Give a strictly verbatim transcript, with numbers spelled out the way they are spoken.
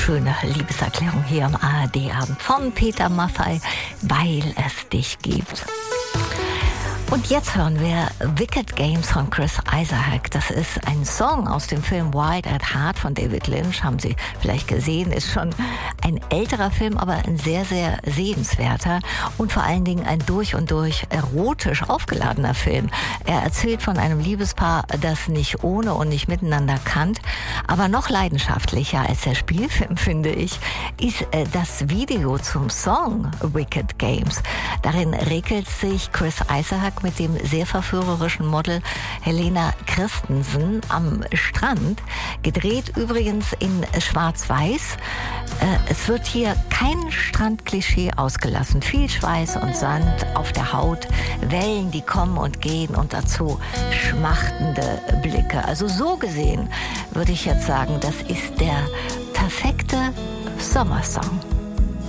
schöne Liebeserklärung hier am A R D-Abend von Peter Maffay, weil es dich gibt. Und jetzt hören wir Wicked Games von Chris Isaak. Das ist ein Song aus dem Film Wild at Heart von David Lynch. Haben Sie vielleicht gesehen. Ist schon ein älterer Film, aber ein sehr, sehr sehenswerter und vor allen Dingen ein durch und durch erotisch aufgeladener Film. Er erzählt von einem Liebespaar, das nicht ohne und nicht miteinander kann. Aber noch leidenschaftlicher als der Spielfilm, finde ich, ist das Video zum Song Wicked Games. Darin regelt sich Chris Isaak mit dem sehr verführerischen Model Helena Christensen am Strand, gedreht übrigens in Schwarz-Weiß. Es wird hier kein Strandklischee ausgelassen. Viel Schweiß und Sand auf der Haut, Wellen, die kommen und gehen und dazu schmachtende Blicke. Also so gesehen würde ich jetzt sagen, das ist der perfekte Sommersong.